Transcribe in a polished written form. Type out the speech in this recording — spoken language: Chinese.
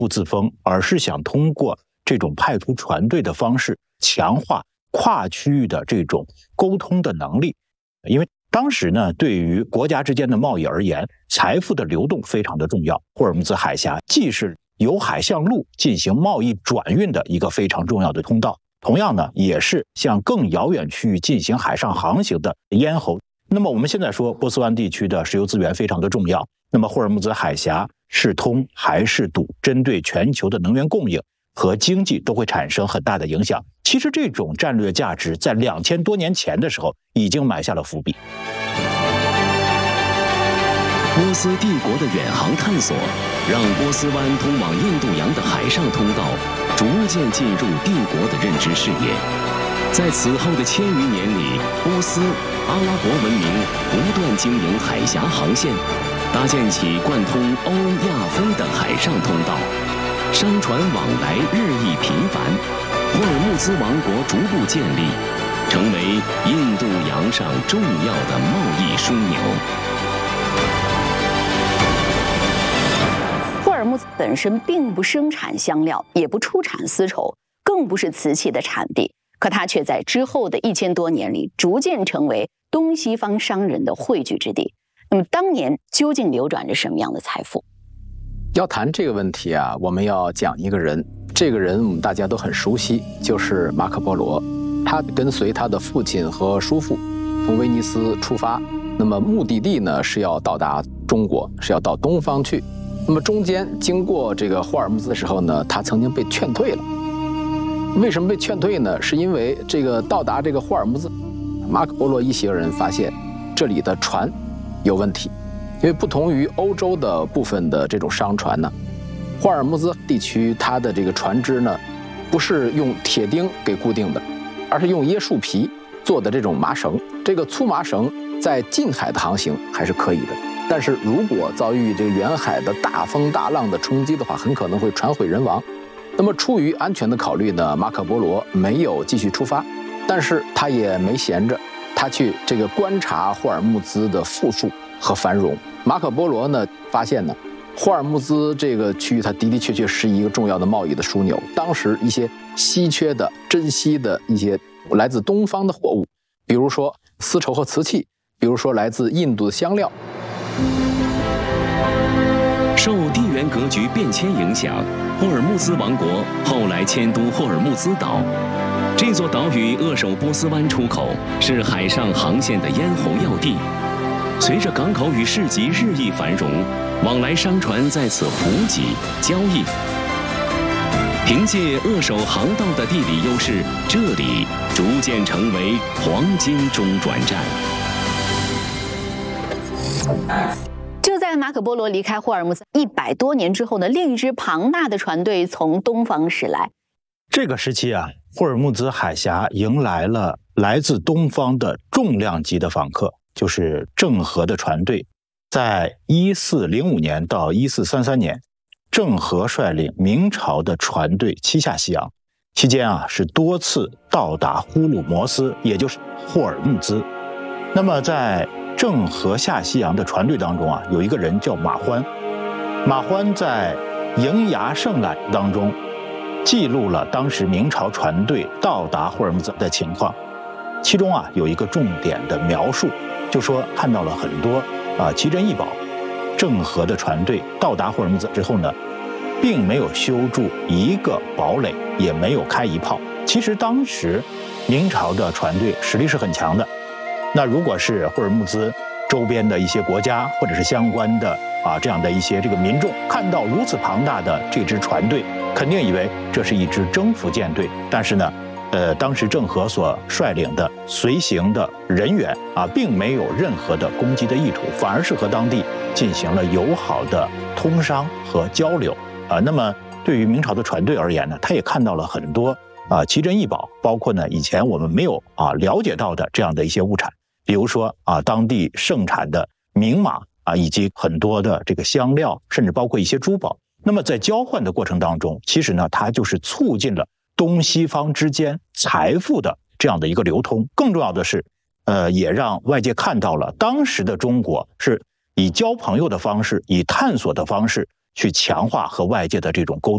固自封，而是想通过这种派出船队的方式，强化跨区域的这种沟通的能力。因为当时呢，对于国家之间的贸易而言，财富的流动非常的重要。霍尔木兹海峡既是由海向陆进行贸易转运的一个非常重要的通道，同样呢，也是向更遥远区域进行海上航行的咽喉。那么我们现在说波斯湾地区的石油资源非常的重要，那么霍尔木兹海峡是通还是堵，针对全球的能源供应和经济都会产生很大的影响。其实这种战略价值在2000多年前的时候已经埋下了伏笔。 波斯帝国的远航探索，让波斯湾通往印度洋的海上通道逐渐进入帝国的认知视野。在此后的1000余年里，波斯、阿拉伯文明不断经营海峡航线，搭建起贯通欧亚非的海上通道，商船往来日益频繁，霍尔木兹王国逐步建立，成为印度洋上重要的贸易枢纽。 霍尔木兹本身并不生产香料，也不出产丝绸，更不是瓷器的产地，可它却在之后的1000多年里逐渐成为东西方商人的汇聚之地。那么当年究竟流转着什么样的财富？ 要谈这个问题啊，我们要讲一个人，这个人我们大家都很熟悉，就是马可波罗。他跟随他的父亲和叔父从威尼斯出发，那么目的地呢是要到达中国，是要到东方去。那么中间经过这个霍尔木兹的时候呢，他曾经被劝退了。为什么被劝退呢？是因为这个到达这个霍尔木兹，马可波罗一行人发现这里的船有问题，因为不同于欧洲的部分的这种商船呢，霍尔木兹地区它的这个船只呢，不是用铁钉给固定的，而是用椰树皮做的这种麻绳。这个粗麻绳在近海的航行还是可以的，但是如果遭遇这个远海的大风大浪的冲击的话，很可能会船毁人亡。那么出于安全的考虑呢，马可波罗没有继续出发，但是他也没闲着，他去这个观察霍尔木兹的富庶和繁荣。马可波罗呢发现呢，霍尔木兹这个区域它的确是一个重要的贸易的枢纽。当时一些稀缺的、珍稀的一些来自东方的货物，比如说丝绸和瓷器，比如说来自印度的香料。 受地缘格局变迁影响，霍尔木兹王国后来迁都霍尔木兹岛。这座岛屿扼守波斯湾出口，是海上航线的咽喉要地。随着港口与市集日益繁荣，往来商船在此补给交易。凭借扼守航道的地理优势，这里逐渐成为黄金中转站。 就在马可波罗离开霍尔木兹100多年之后呢，另一支庞大的船队从东方驶来。 这个时期啊，霍尔木兹海峡迎来了来自东方的重量级的访客，就是郑和的船队。在1405年到1433年，郑和率领明朝的船队七下西洋，期间啊是多次到达呼鲁摩斯，也就是霍尔木兹。那么在郑和下西洋的船队当中啊，有一个人叫马欢。马欢在《瀛崖胜览》当中记录了当时明朝船队到达霍尔木兹的情况，其中啊有一个重点的描述，就说看到了很多奇珍异宝。郑和的船队到达霍尔木兹之后呢，并没有修筑一个堡垒，也没有开一炮。其实当时明朝的船队实力是很强的。那如果是霍尔木兹周边的一些国家或者是相关的这样的一些这个民众，看到如此庞大的这支船队，肯定以为这是一支征服舰队。但是呢，当时郑和所率领的随行的人员并没有任何的攻击的意图，反而是和当地进行了友好的通商和交流那么对于明朝的船队而言呢，他也看到了很多奇珍异宝，包括呢以前我们没有了解到的这样的一些物产，比如说当地盛产的名马以及很多的这个香料，甚至包括一些珠宝。那么在交换的过程当中，其实呢它就是促进了东西方之间财富的这样的一个流通。更重要的是也让外界看到了当时的中国是以交朋友的方式，以探索的方式去强化和外界的这种沟通。